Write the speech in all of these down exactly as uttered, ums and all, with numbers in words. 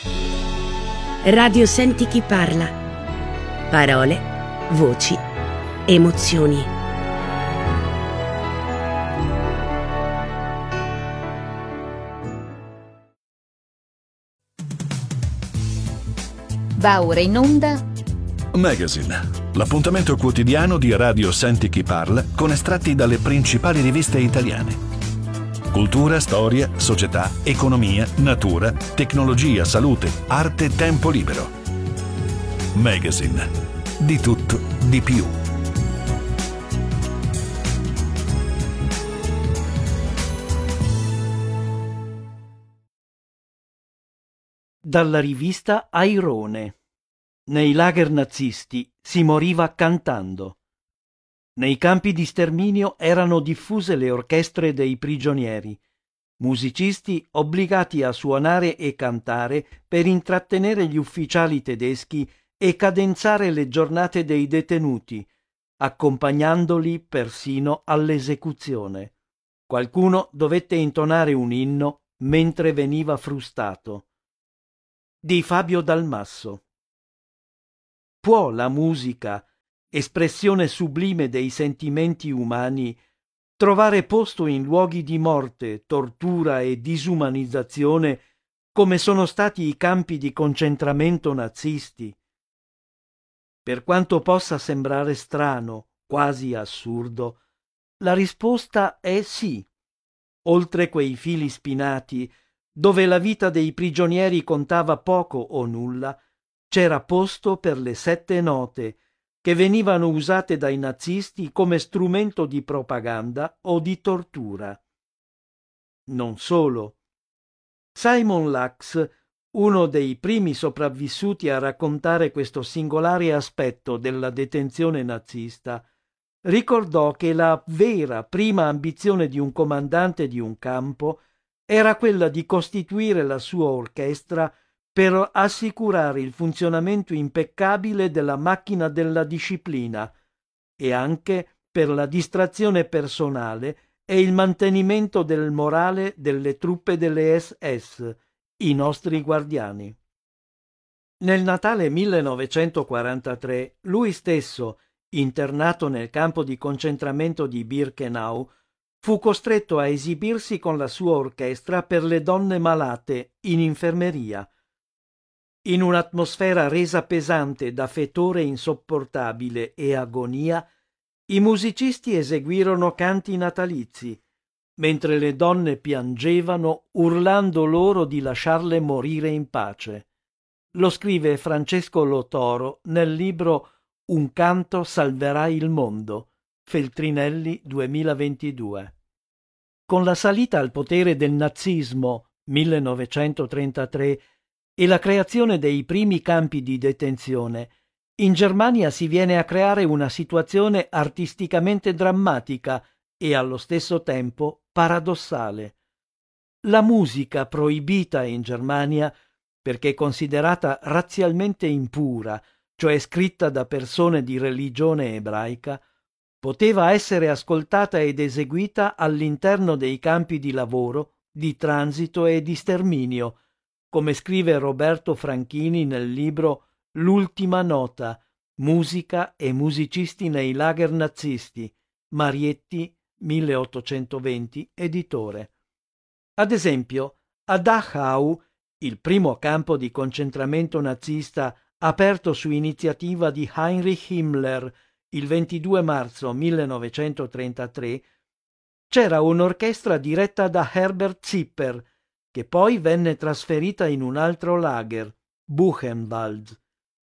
Radio Senti chi parla. Parole, voci, emozioni. Va ora in onda Magazine, l'appuntamento quotidiano di Radio Senti chi parla con estratti dalle principali riviste italiane. Cultura, storia, società, economia, natura, tecnologia, salute, arte, tempo libero. Magazine, di tutto, di più. Dalla rivista Airone. Nei lager nazisti si moriva cantando. Nei campi di sterminio erano diffuse le orchestre dei prigionieri, musicisti obbligati a suonare e cantare per intrattenere gli ufficiali tedeschi e cadenzare le giornate dei detenuti, accompagnandoli persino all'esecuzione. Qualcuno dovette intonare un inno mentre veniva frustato. Di Fabio Dalmasso. Può la musica, espressione sublime dei sentimenti umani, trovare posto in luoghi di morte, tortura e disumanizzazione come sono stati i campi di concentramento nazisti? Per quanto possa sembrare strano, quasi assurdo, la risposta è sì. Oltre quei fili spinati, dove la vita dei prigionieri contava poco o nulla, c'era posto per le sette note che venivano usate dai nazisti come strumento di propaganda o di tortura. Non solo. Simon Lax, uno dei primi sopravvissuti a raccontare questo singolare aspetto della detenzione nazista, ricordò che la vera prima ambizione di un comandante di un campo era quella di costituire la sua orchestra per assicurare il funzionamento impeccabile della macchina della disciplina e anche per la distrazione personale e il mantenimento del morale delle truppe delle S S, i nostri guardiani. Nel Natale millenovecentoquarantatré, lui stesso, internato nel campo di concentramento di Birkenau, fu costretto a esibirsi con la sua orchestra per le donne malate in infermeria. In un'atmosfera resa pesante da fetore insopportabile e agonia, i musicisti eseguirono canti natalizi, mentre le donne piangevano urlando loro di lasciarle morire in pace. Lo scrive Francesco Lotoro nel libro Un canto salverà il mondo, Feltrinelli duemilaventidue. Con la salita al potere del nazismo, millenovecentotrentatré, e la creazione dei primi campi di detenzione, in Germania si viene a creare una situazione artisticamente drammatica e allo stesso tempo paradossale. La musica proibita in Germania, perché considerata razzialmente impura, cioè scritta da persone di religione ebraica, poteva essere ascoltata ed eseguita all'interno dei campi di lavoro, di transito e di sterminio, come scrive Roberto Franchini nel libro L'ultima nota, musica e musicisti nei lager nazisti, Marietti, milleottocentoventi, editore. Ad esempio, a Dachau, il primo campo di concentramento nazista aperto su iniziativa di Heinrich Himmler il ventidue marzo millenovecentotrentatré, c'era un'orchestra diretta da Herbert Zipper, che poi venne trasferita in un altro lager, Buchenwald.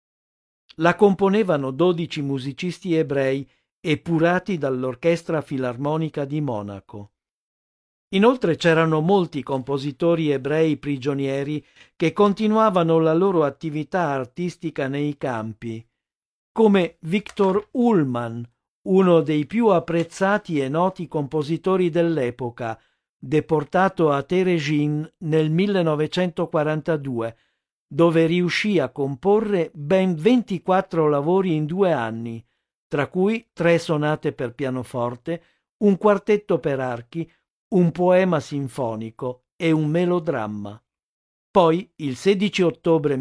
La componevano dodici musicisti ebrei epurati dall'Orchestra Filarmonica di Monaco. Inoltre c'erano molti compositori ebrei prigionieri che continuavano la loro attività artistica nei campi, come Viktor Ullmann, uno dei più apprezzati e noti compositori dell'epoca, deportato a Teregin nel millenovecentoquarantadue, dove riuscì a comporre ben ventiquattro lavori in due anni, tra cui tre sonate per pianoforte, un quartetto per archi, un poema sinfonico e un melodramma. Poi, il sedici ottobre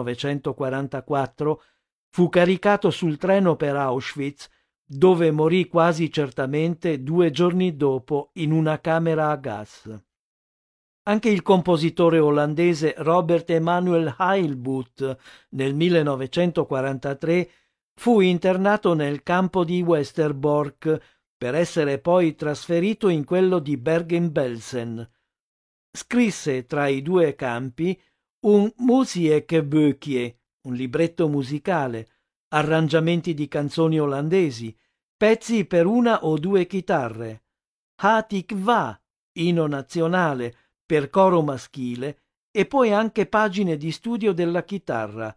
millenovecentoquarantaquattro, fu caricato sul treno per Auschwitz, dove morì quasi certamente due giorni dopo in una camera a gas. Anche il compositore olandese Robert Emanuel Heilboet nel millenovecentoquarantatré fu internato nel campo di Westerbork per essere poi trasferito in quello di Bergen-Belsen. Scrisse tra i due campi un Muziekböckje, un libretto musicale, arrangiamenti di canzoni olandesi, pezzi per una o due chitarre, Hatikva, inno nazionale, per coro maschile, e poi anche pagine di studio della chitarra.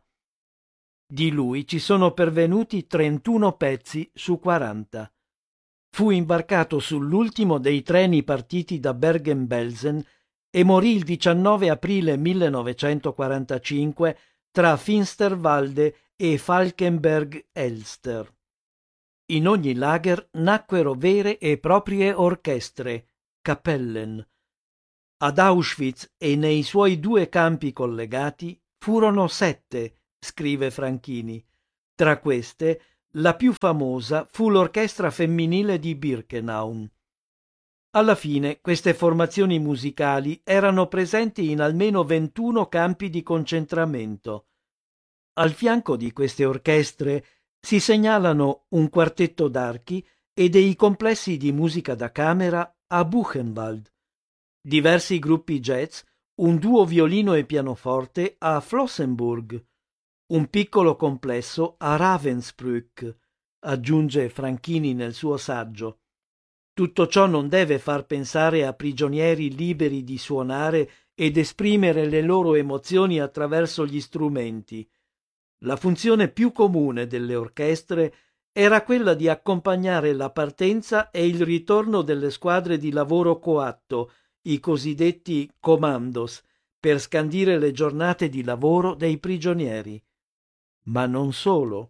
Di lui ci sono pervenuti trentuno pezzi su quaranta. Fu imbarcato sull'ultimo dei treni partiti da Bergen-Belsen e morì il diciannove aprile millenovecentoquarantacinque tra Finsterwalde e Falkenberg-Elster. In ogni lager nacquero vere e proprie orchestre, Kapellen. Ad Auschwitz e nei suoi due campi collegati furono sette, scrive Franchini. Tra queste, la più famosa fu l'orchestra femminile di Birkenau. Alla fine, queste formazioni musicali erano presenti in almeno ventuno campi di concentramento. Al fianco di queste orchestre si segnalano un quartetto d'archi e dei complessi di musica da camera a Buchenwald, diversi gruppi jazz, un duo violino e pianoforte a Flossenburg, un piccolo complesso a Ravensbrück, aggiunge Franchini nel suo saggio. Tutto ciò non deve far pensare a prigionieri liberi di suonare ed esprimere le loro emozioni attraverso gli strumenti. La funzione più comune delle orchestre era quella di accompagnare la partenza e il ritorno delle squadre di lavoro coatto, i cosiddetti commandos, per scandire le giornate di lavoro dei prigionieri. Ma non solo.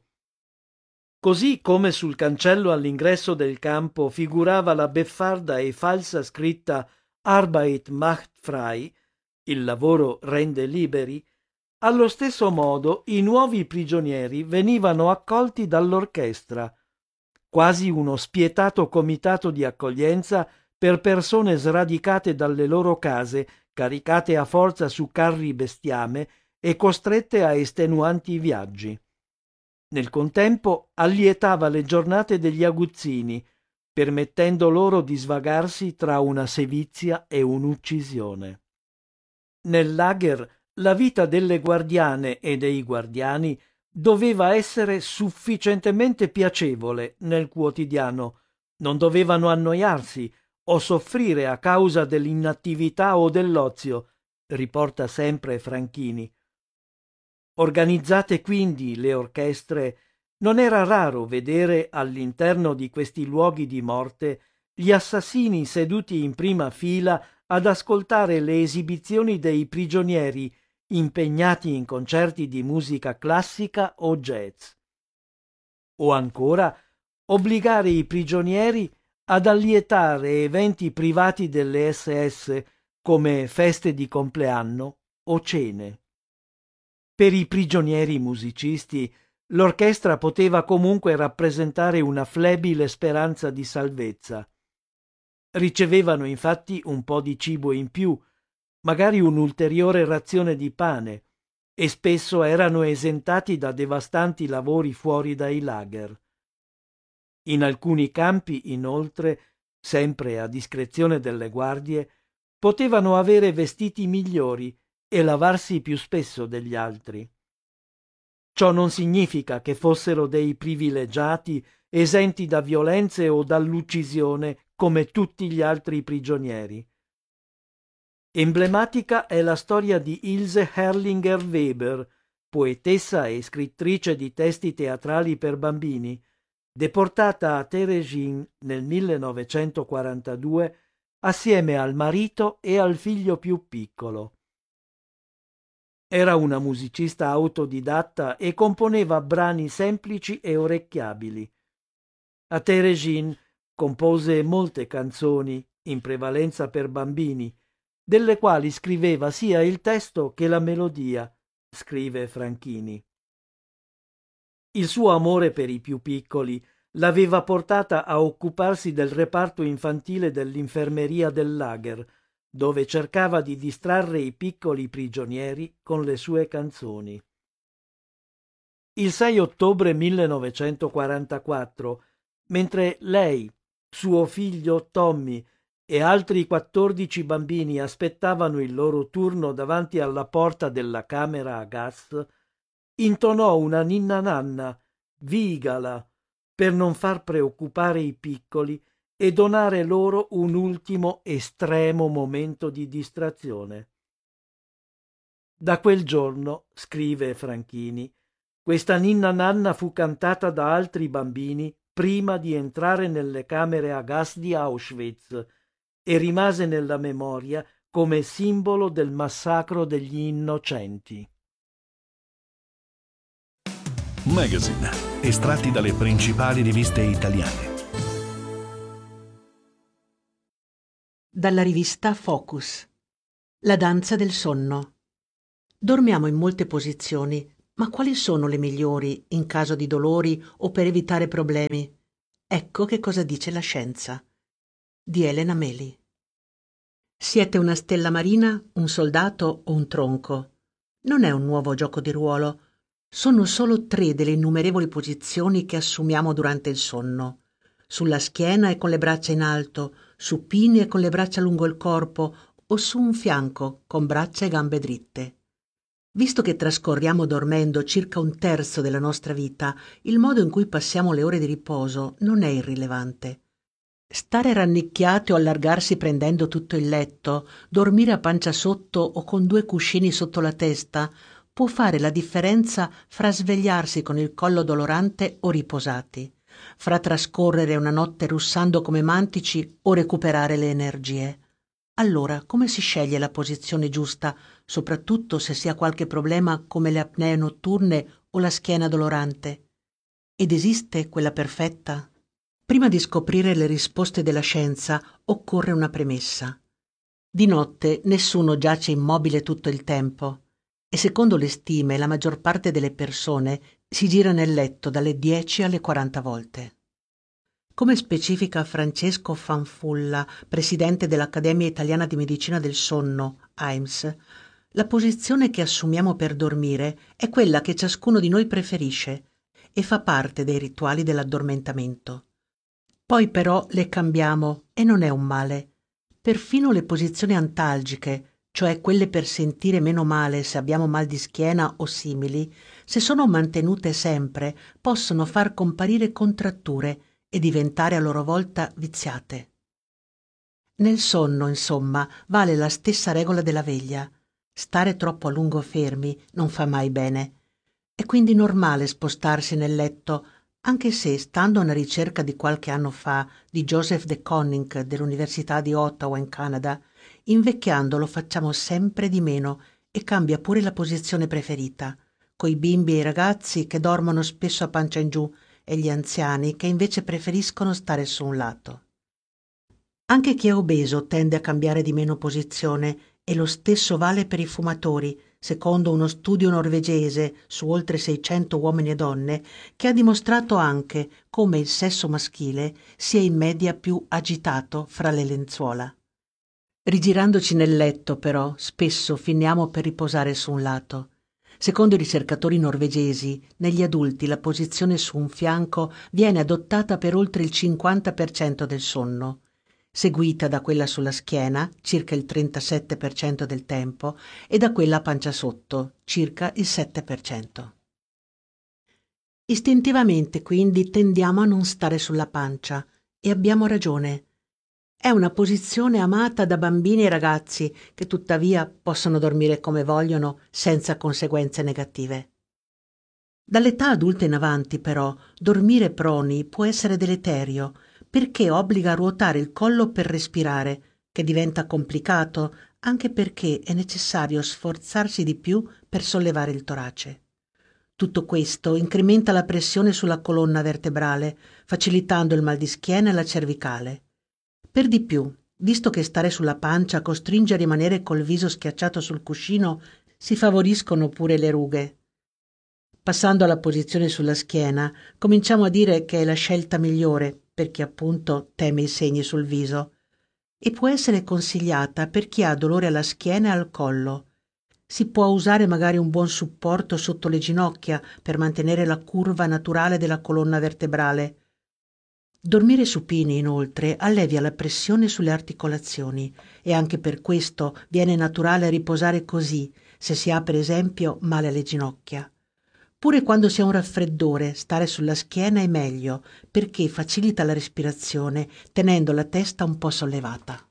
Così come sul cancello all'ingresso del campo figurava la beffarda e falsa scritta Arbeit macht frei, il lavoro rende liberi, allo stesso modo i nuovi prigionieri venivano accolti dall'orchestra, quasi uno spietato comitato di accoglienza per persone sradicate dalle loro case, caricate a forza su carri bestiame e costrette a estenuanti viaggi. Nel contempo allietava le giornate degli aguzzini, permettendo loro di svagarsi tra una sevizia e un'uccisione. Nel lager la vita delle guardiane e dei guardiani doveva essere sufficientemente piacevole nel quotidiano, non dovevano annoiarsi o soffrire a causa dell'inattività o dell'ozio, riporta sempre Franchini. Organizzate quindi le orchestre, non era raro vedere all'interno di questi luoghi di morte gli assassini seduti in prima fila ad ascoltare le esibizioni dei prigionieri impegnati in concerti di musica classica o jazz. O ancora, obbligare i prigionieri ad allietare eventi privati delle esse esse come feste di compleanno o cene. Per i prigionieri musicisti, l'orchestra poteva comunque rappresentare una flebile speranza di salvezza. Ricevevano infatti un po' di cibo in più, magari un'ulteriore razione di pane, e spesso erano esentati da devastanti lavori fuori dai lager. In alcuni campi, inoltre, sempre a discrezione delle guardie, potevano avere vestiti migliori e lavarsi più spesso degli altri. Ciò non significa che fossero dei privilegiati esenti da violenze o dall'uccisione come tutti gli altri prigionieri. Emblematica è la storia di Ilse Herrlinger Weber, poetessa e scrittrice di testi teatrali per bambini, deportata a Teresina nel millenovecentoquarantadue assieme al marito e al figlio più piccolo. Era una musicista autodidatta e componeva brani semplici e orecchiabili. A Teresina compose molte canzoni, in prevalenza per bambini, delle quali scriveva sia il testo che la melodia, scrive Franchini. Il suo amore per i più piccoli l'aveva portata a occuparsi del reparto infantile dell'infermeria del lager, dove cercava di distrarre i piccoli prigionieri con le sue canzoni. Il sei ottobre millenovecentoquarantaquattro, mentre lei, suo figlio Tommy e altri quattordici bambini aspettavano il loro turno davanti alla porta della camera a gas, intonò una ninna nanna, vigala, per non far preoccupare i piccoli e donare loro un ultimo estremo momento di distrazione. Da quel giorno, scrive Franchini, questa ninna nanna fu cantata da altri bambini prima di entrare nelle camere a gas di Auschwitz e rimase nella memoria come simbolo del massacro degli innocenti. Magazine, estratti dalle principali riviste italiane. Dalla rivista Focus. La danza del sonno. Dormiamo in molte posizioni, ma quali sono le migliori in caso di dolori o per evitare problemi? Ecco che cosa dice la scienza. Di Elena Meli. Siete una stella marina, un soldato o un tronco? Non è un nuovo gioco di ruolo. Sono solo tre delle innumerevoli posizioni che assumiamo durante il sonno. Sulla schiena e con le braccia in alto, supini e con le braccia lungo il corpo o su un fianco con braccia e gambe dritte. Visto che trascorriamo dormendo circa un terzo della nostra vita, il modo in cui passiamo le ore di riposo non è irrilevante. Stare rannicchiati o allargarsi prendendo tutto il letto, dormire a pancia sotto o con due cuscini sotto la testa, può fare la differenza fra svegliarsi con il collo dolorante o riposati, fra trascorrere una notte russando come mantici o recuperare le energie. Allora, come si sceglie la posizione giusta, soprattutto se si ha qualche problema come le apnee notturne o la schiena dolorante? Ed esiste quella perfetta? Prima di scoprire le risposte della scienza, occorre una premessa. Di notte nessuno giace immobile tutto il tempo e secondo le stime la maggior parte delle persone si gira nel letto dalle dieci alle quaranta volte. Come specifica Francesco Fanfulla, presidente dell'Accademia Italiana di Medicina del Sonno, A I M S, la posizione che assumiamo per dormire è quella che ciascuno di noi preferisce e fa parte dei rituali dell'addormentamento. Poi però le cambiamo e non è un male. Perfino le posizioni antalgiche, cioè quelle per sentire meno male se abbiamo mal di schiena o simili, se sono mantenute sempre, possono far comparire contratture e diventare a loro volta viziate. Nel sonno, insomma, vale la stessa regola della veglia. Stare troppo a lungo fermi non fa mai bene. È quindi normale spostarsi nel letto, anche se, stando a una ricerca di qualche anno fa di Joseph de Koning dell'Università di Ottawa in Canada, invecchiando lo facciamo sempre di meno e cambia pure la posizione preferita, coi bimbi e i ragazzi che dormono spesso a pancia in giù e gli anziani che invece preferiscono stare su un lato. Anche chi è obeso tende a cambiare di meno posizione e lo stesso vale per i fumatori, secondo uno studio norvegese su oltre seicento uomini e donne che ha dimostrato anche come il sesso maschile sia in media più agitato fra le lenzuola. Rigirandoci nel letto, però, spesso finiamo per riposare su un lato. Secondo i ricercatori norvegesi, negli adulti la posizione su un fianco viene adottata per oltre il cinquanta per cento del sonno, seguita da quella sulla schiena, circa il trentasette per cento del tempo, e da quella a pancia sotto, circa il sette per cento. Istintivamente, quindi, tendiamo a non stare sulla pancia, e abbiamo ragione. È una posizione amata da bambini e ragazzi che tuttavia possono dormire come vogliono senza conseguenze negative. Dall'età adulta in avanti, però, dormire proni può essere deleterio perché obbliga a ruotare il collo per respirare, che diventa complicato anche perché è necessario sforzarsi di più per sollevare il torace. Tutto questo incrementa la pressione sulla colonna vertebrale, facilitando il mal di schiena e la cervicale. Per di più, visto che stare sulla pancia costringe a rimanere col viso schiacciato sul cuscino, si favoriscono pure le rughe. Passando alla posizione sulla schiena, cominciamo a dire che è la scelta migliore per chi appunto teme i segni sul viso e può essere consigliata per chi ha dolore alla schiena e al collo. Si può usare magari un buon supporto sotto le ginocchia per mantenere la curva naturale della colonna vertebrale. Dormire supini, inoltre, allevia la pressione sulle articolazioni e anche per questo viene naturale riposare così, se si ha per esempio male alle ginocchia. Pure quando si ha un raffreddore, stare sulla schiena è meglio, perché facilita la respirazione, tenendo la testa un po' sollevata.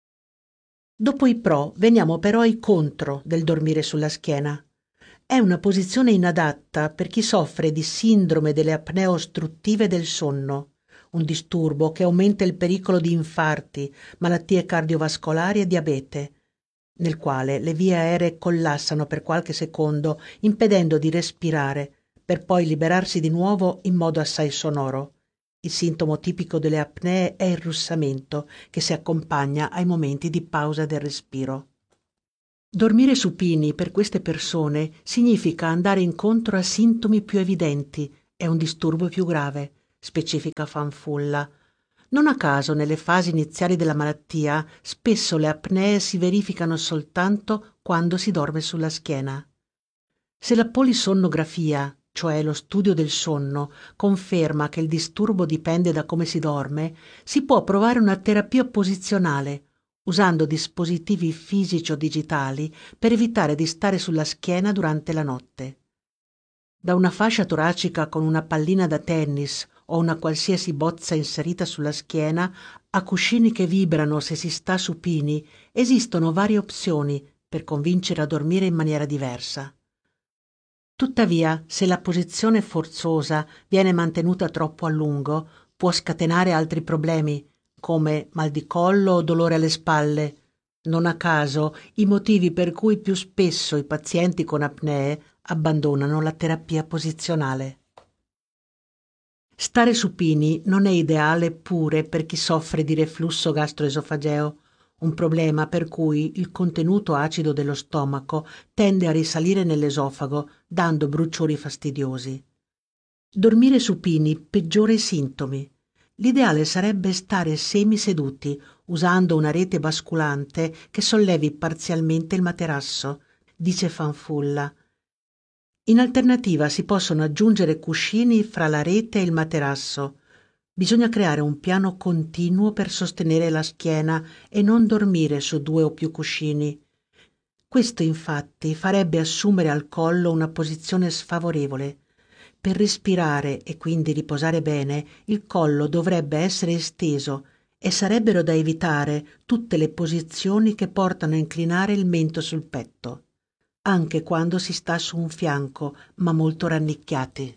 Dopo i pro, veniamo però ai contro del dormire sulla schiena. È una posizione inadatta per chi soffre di sindrome delle apnee ostruttive del sonno, un disturbo che aumenta il pericolo di infarti, malattie cardiovascolari e diabete, nel quale le vie aeree collassano per qualche secondo, impedendo di respirare, per poi liberarsi di nuovo in modo assai sonoro. Il sintomo tipico delle apnee è il russamento, che si accompagna ai momenti di pausa del respiro. Dormire supini per queste persone significa andare incontro a sintomi più evidenti, è un disturbo più grave, specifica Fanfulla. Non a caso, nelle fasi iniziali della malattia, spesso le apnee si verificano soltanto quando si dorme sulla schiena. Se la polisonnografia, cioè lo studio del sonno, conferma che il disturbo dipende da come si dorme, si può provare una terapia posizionale, usando dispositivi fisici o digitali per evitare di stare sulla schiena durante la notte. Da una fascia toracica con una pallina da tennis o una qualsiasi bozza inserita sulla schiena a cuscini che vibrano se si sta supini, esistono varie opzioni per convincere a dormire in maniera diversa. Tuttavia, se la posizione forzosa viene mantenuta troppo a lungo, può scatenare altri problemi, come mal di collo o dolore alle spalle. Non a caso, i motivi per cui più spesso i pazienti con apnee abbandonano la terapia posizionale. Stare supini non è ideale pure per chi soffre di reflusso gastroesofageo, un problema per cui il contenuto acido dello stomaco tende a risalire nell'esofago, dando bruciori fastidiosi. Dormire supini peggiora i sintomi. L'ideale sarebbe stare semiseduti, usando una rete basculante che sollevi parzialmente il materasso, dice Fanfulla. In alternativa si possono aggiungere cuscini fra la rete e il materasso. Bisogna creare un piano continuo per sostenere la schiena e non dormire su due o più cuscini. Questo infatti farebbe assumere al collo una posizione sfavorevole. Per respirare e quindi riposare bene, il collo dovrebbe essere esteso e sarebbero da evitare tutte le posizioni che portano a inclinare il mento sul petto, anche quando si sta su un fianco, ma molto rannicchiati.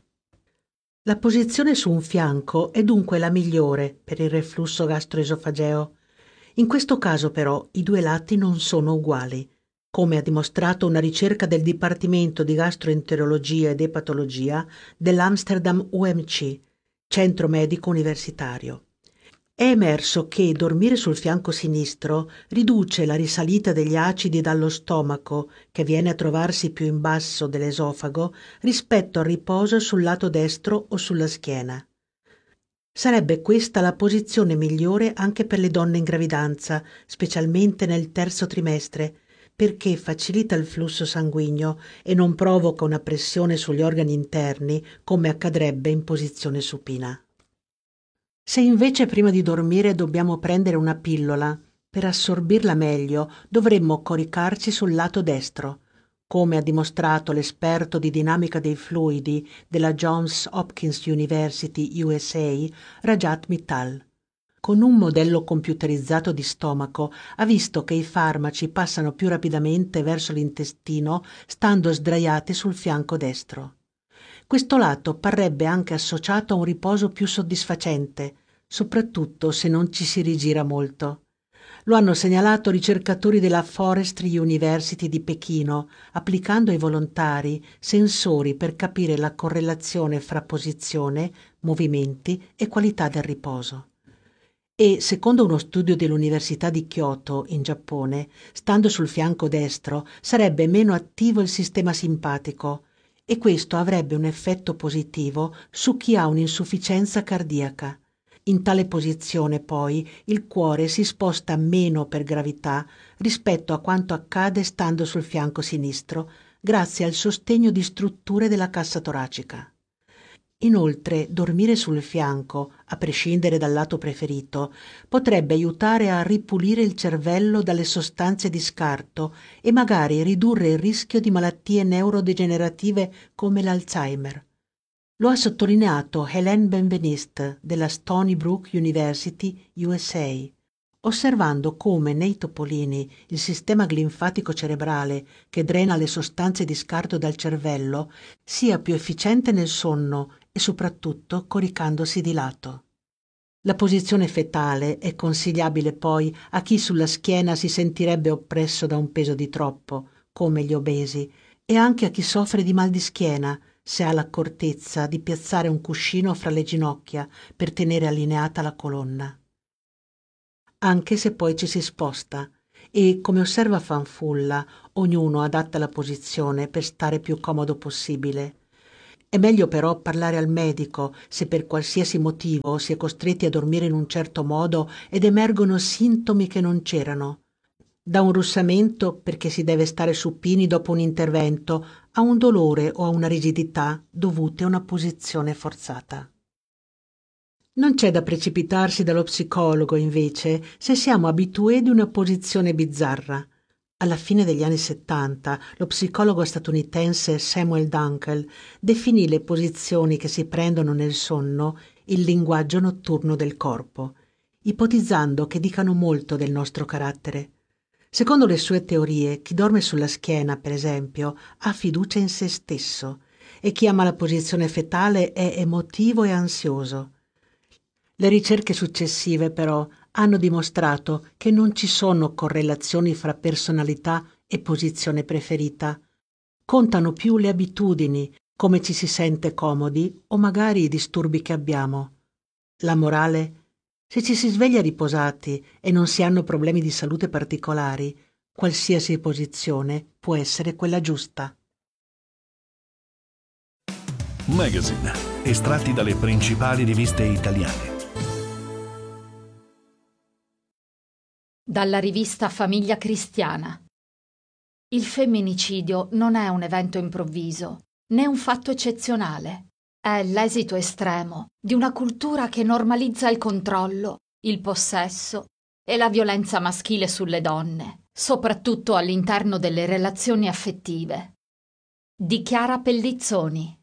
La posizione su un fianco è dunque la migliore per il reflusso gastroesofageo. In questo caso però i due lati non sono uguali, come ha dimostrato una ricerca del Dipartimento di Gastroenterologia ed Epatologia dell'Amsterdam U M C, Centro Medico Universitario. È emerso che dormire sul fianco sinistro riduce la risalita degli acidi dallo stomaco, che viene a trovarsi più in basso dell'esofago, rispetto al riposo sul lato destro o sulla schiena. Sarebbe questa la posizione migliore anche per le donne in gravidanza, specialmente nel terzo trimestre, perché facilita il flusso sanguigno e non provoca una pressione sugli organi interni come accadrebbe in posizione supina. Se invece prima di dormire dobbiamo prendere una pillola, per assorbirla meglio dovremmo coricarci sul lato destro, come ha dimostrato l'esperto di dinamica dei fluidi della Johns Hopkins University U S A, Rajat Mittal. Con un modello computerizzato di stomaco ha visto che i farmaci passano più rapidamente verso l'intestino stando sdraiati sul fianco destro. Questo lato parrebbe anche associato a un riposo più soddisfacente, soprattutto se non ci si rigira molto. Lo hanno segnalato ricercatori della Forestry University di Pechino, applicando ai volontari sensori per capire la correlazione fra posizione, movimenti e qualità del riposo. E secondo uno studio dell'Università di Kyoto in Giappone, stando sul fianco destro sarebbe meno attivo il sistema simpatico e questo avrebbe un effetto positivo su chi ha un'insufficienza cardiaca. In tale posizione poi il cuore si sposta meno per gravità rispetto a quanto accade stando sul fianco sinistro, grazie al sostegno di strutture della cassa toracica. Inoltre, dormire sul fianco, a prescindere dal lato preferito, potrebbe aiutare a ripulire il cervello dalle sostanze di scarto e magari ridurre il rischio di malattie neurodegenerative come l'Alzheimer. Lo ha sottolineato Hélène Benveniste della Stony Brook University, U S A, osservando come nei topolini il sistema glinfatico cerebrale che drena le sostanze di scarto dal cervello sia più efficiente nel sonno e soprattutto coricandosi di lato. La posizione fetale è consigliabile poi a chi sulla schiena si sentirebbe oppresso da un peso di troppo, come gli obesi, e anche a chi soffre di mal di schiena, se ha l'accortezza di piazzare un cuscino fra le ginocchia per tenere allineata la colonna. Anche se poi ci si sposta e, come osserva Fanfulla, ognuno adatta la posizione per stare più comodo possibile. È meglio però parlare al medico se per qualsiasi motivo si è costretti a dormire in un certo modo ed emergono sintomi che non c'erano. Da un russamento perché si deve stare supini dopo un intervento a un dolore o a una rigidità dovute a una posizione forzata. Non c'è da precipitarsi dallo psicologo, invece, se siamo abitué di una posizione bizzarra. Alla fine degli anni settanta, lo psicologo statunitense Samuel Dunkel definì le posizioni che si prendono nel sonno il linguaggio notturno del corpo, ipotizzando che dicano molto del nostro carattere. Secondo le sue teorie, chi dorme sulla schiena, per esempio, ha fiducia in se stesso e chi ama la posizione fetale è emotivo e ansioso. Le ricerche successive, però, hanno dimostrato che non ci sono correlazioni fra personalità e posizione preferita. Contano più le abitudini, come ci si sente comodi o magari i disturbi che abbiamo. La morale? Se ci si sveglia riposati e non si hanno problemi di salute particolari, qualsiasi posizione può essere quella giusta. Magazine, estratti dalle principali riviste italiane. Dalla rivista Famiglia Cristiana. Il femminicidio non è un evento improvviso, né un fatto eccezionale. È l'esito estremo di una cultura che normalizza il controllo, il possesso e la violenza maschile sulle donne, soprattutto all'interno delle relazioni affettive. Di Chiara Pellizzoni.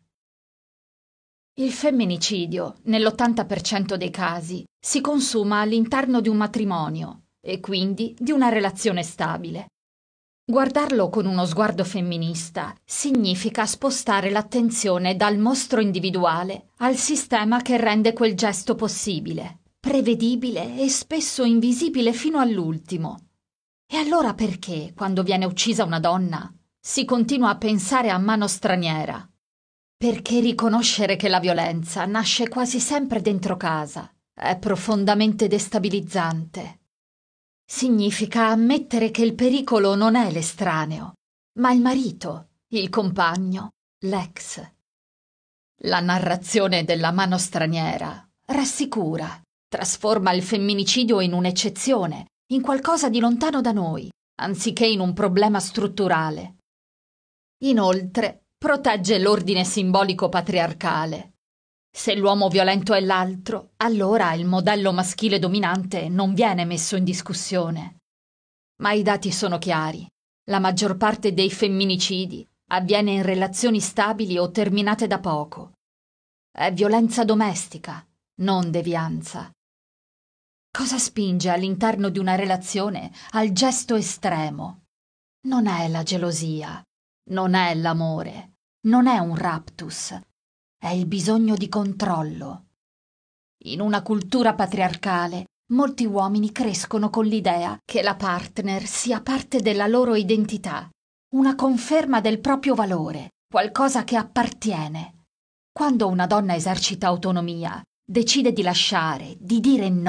Il femminicidio, nell'ottanta per cento dei casi, si consuma all'interno di un matrimonio e quindi di una relazione stabile. Guardarlo con uno sguardo femminista significa spostare l'attenzione dal mostro individuale al sistema che rende quel gesto possibile, prevedibile e spesso invisibile fino all'ultimo. E allora perché, quando viene uccisa una donna, si continua a pensare a mano straniera? Perché riconoscere che la violenza nasce quasi sempre dentro casa è profondamente destabilizzante. Significa ammettere che il pericolo non è l'estraneo, ma il marito, il compagno, l'ex. La narrazione della mano straniera rassicura, trasforma il femminicidio in un'eccezione, in qualcosa di lontano da noi, anziché in un problema strutturale. Inoltre, protegge l'ordine simbolico patriarcale. Se l'uomo violento è l'altro, allora il modello maschile dominante non viene messo in discussione. Ma i dati sono chiari. La maggior parte dei femminicidi avviene in relazioni stabili o terminate da poco. È violenza domestica, non devianza. Cosa spinge all'interno di una relazione al gesto estremo? Non è la gelosia, non è l'amore, non è un raptus. È il bisogno di controllo. In una cultura patriarcale, molti uomini crescono con l'idea che la partner sia parte della loro identità, una conferma del proprio valore, qualcosa che appartiene. Quando una donna esercita autonomia, decide di lasciare, di dire no,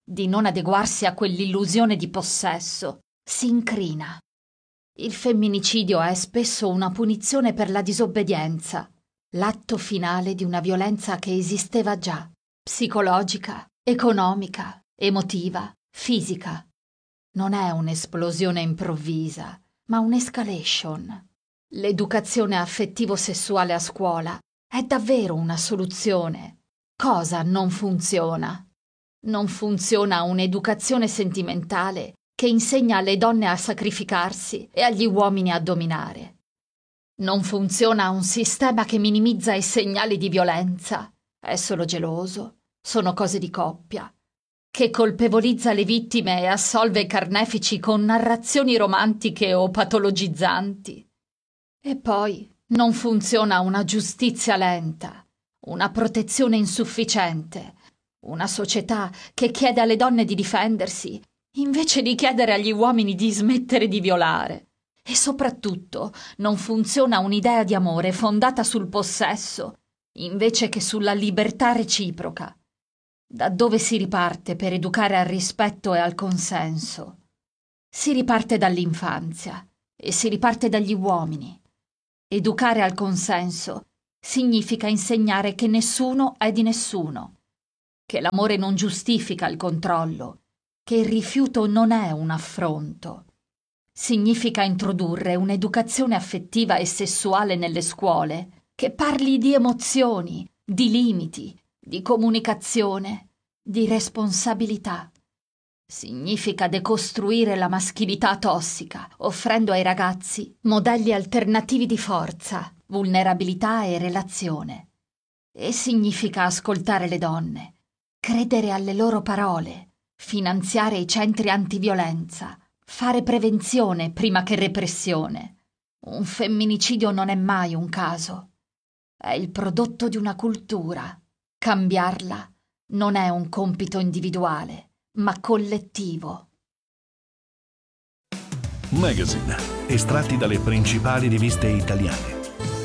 di non adeguarsi a quell'illusione di possesso, si incrina. Il femminicidio è spesso una punizione per la disobbedienza, l'atto finale di una violenza che esisteva già, psicologica, economica, emotiva, fisica. Non è un'esplosione improvvisa, ma un'escalation. L'educazione affettivo-sessuale a scuola è davvero una soluzione. Cosa non funziona? Non funziona un'educazione sentimentale che insegna alle donne a sacrificarsi e agli uomini a dominare. Non funziona un sistema che minimizza i segnali di violenza. È solo geloso, sono cose di coppia, che colpevolizza le vittime e assolve i carnefici con narrazioni romantiche o patologizzanti. E poi non funziona una giustizia lenta, una protezione insufficiente, una società che chiede alle donne di difendersi invece di chiedere agli uomini di smettere di violare. E soprattutto non funziona un'idea di amore fondata sul possesso invece che sulla libertà reciproca. Da dove si riparte per educare al rispetto e al consenso? Si riparte dall'infanzia e si riparte dagli uomini. Educare al consenso significa insegnare che nessuno è di nessuno, che l'amore non giustifica il controllo, che il rifiuto non è un affronto. Significa introdurre un'educazione affettiva e sessuale nelle scuole che parli di emozioni, di limiti, di comunicazione, di responsabilità. Significa decostruire la maschilità tossica, offrendo ai ragazzi modelli alternativi di forza, vulnerabilità e relazione. E significa ascoltare le donne, credere alle loro parole, finanziare i centri antiviolenza, fare prevenzione prima che repressione. Un femminicidio non è mai un caso. È il prodotto di una cultura. Cambiarla non è un compito individuale, ma collettivo. Magazine, estratti dalle principali riviste italiane.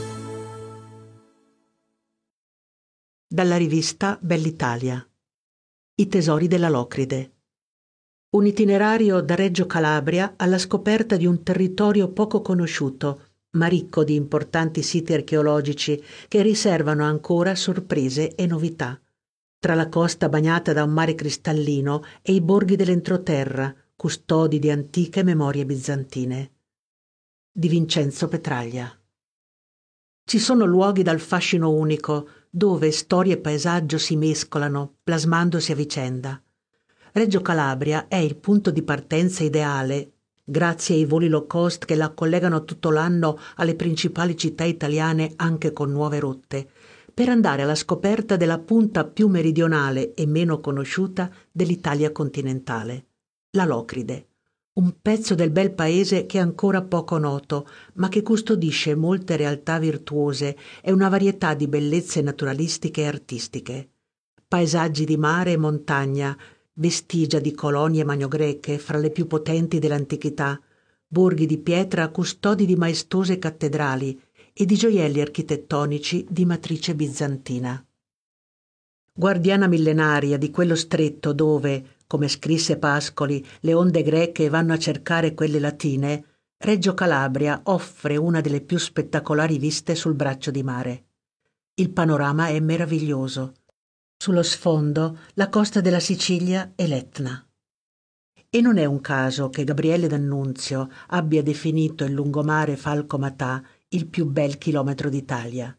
Dalla rivista Bell'Italia. I tesori della Locride. Un itinerario da Reggio Calabria alla scoperta di un territorio poco conosciuto, ma ricco di importanti siti archeologici che riservano ancora sorprese e novità. Tra la costa bagnata da un mare cristallino e i borghi dell'entroterra, custodi di antiche memorie bizantine. Di Vincenzo Petraglia. Ci sono luoghi dal fascino unico, dove storia e paesaggio si mescolano, plasmandosi a vicenda. Reggio Calabria è il punto di partenza ideale, grazie ai voli low cost che la collegano tutto l'anno alle principali città italiane anche con nuove rotte, per andare alla scoperta della punta più meridionale e meno conosciuta dell'Italia continentale, la Locride, un pezzo del bel paese che è ancora poco noto, ma che custodisce molte realtà virtuose e una varietà di bellezze naturalistiche e artistiche. Paesaggi di mare e montagna, vestigia di colonie magnogreche fra le più potenti dell'antichità, borghi di pietra custodi di maestose cattedrali e di gioielli architettonici di matrice bizantina. Guardiana millenaria di quello stretto dove, come scrisse Pascoli, le onde greche vanno a cercare quelle latine, Reggio Calabria offre una delle più spettacolari viste sul braccio di mare. Il panorama è meraviglioso. Sullo sfondo la costa della Sicilia e l'Etna. E non è un caso che Gabriele D'Annunzio abbia definito il lungomare Falco Matà il più bel chilometro d'Italia.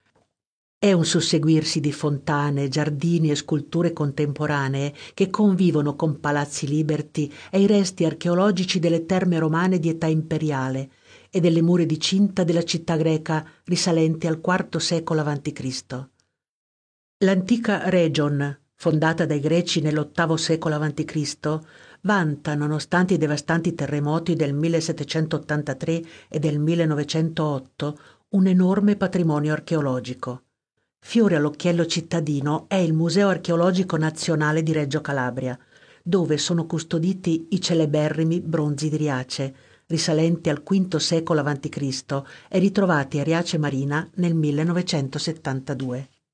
È un susseguirsi di fontane, giardini e sculture contemporanee che convivono con palazzi liberti e i resti archeologici delle terme romane di età imperiale e delle mura di cinta della città greca risalenti al quarto secolo avanti Cristo. L'antica Region, fondata dai greci nell'ottavo secolo avanti Cristo, vanta, nonostante i devastanti terremoti del millesettecentottantatré e del millenovecentootto, un enorme patrimonio archeologico. Fiore all'occhiello cittadino è il Museo Archeologico Nazionale di Reggio Calabria, dove sono custoditi i celeberrimi bronzi di Riace, risalenti al quinto secolo avanti Cristo e ritrovati a Riace Marina nel millenovecentosettantadue.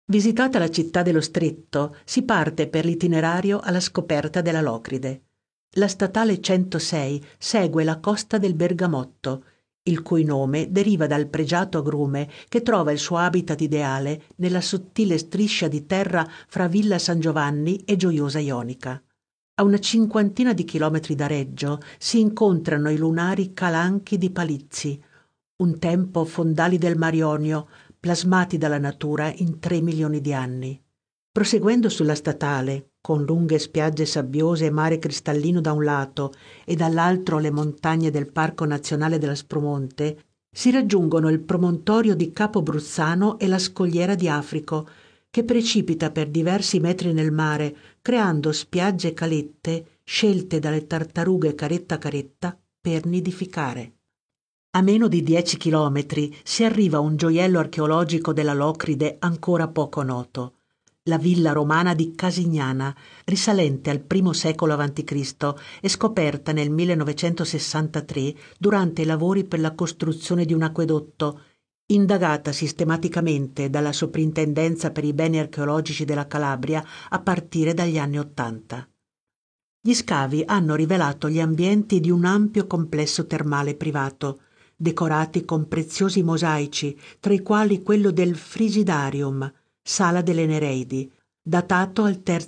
Visitata la città dello Stretto, si parte per l'itinerario alla scoperta della Locride. La statale centosei segue la costa del Bergamotto, il cui nome deriva dal pregiato agrume che trova il suo habitat ideale nella sottile striscia di terra fra Villa San Giovanni e Gioiosa Ionica. A una cinquantina di chilometri da Reggio si incontrano i lunari calanchi di Palizzi, un tempo fondali del Mar Ionio, plasmati dalla natura in tre milioni di anni. Proseguendo sulla statale, con lunghe spiagge sabbiose e mare cristallino da un lato e dall'altro le montagne del Parco Nazionale dell'Aspromonte, si raggiungono il promontorio di Capo Bruzzano e la scogliera di Africo, che precipita per diversi metri nel mare, creando spiagge e calette scelte dalle tartarughe caretta caretta per nidificare. A meno di dieci chilometri si arriva a un gioiello archeologico della Locride ancora poco noto, la villa romana di Casignana, risalente al primo secolo avanti Cristo e scoperta nel millenovecentosessantatré durante i lavori per la costruzione di un acquedotto, indagata sistematicamente dalla Soprintendenza per i beni archeologici della Calabria a partire dagli anni Ottanta. Gli scavi hanno rivelato gli ambienti di un ampio complesso termale privato, decorati con preziosi mosaici, tra i quali quello del Frigidarium, Sala delle Nereidi, datato al terzo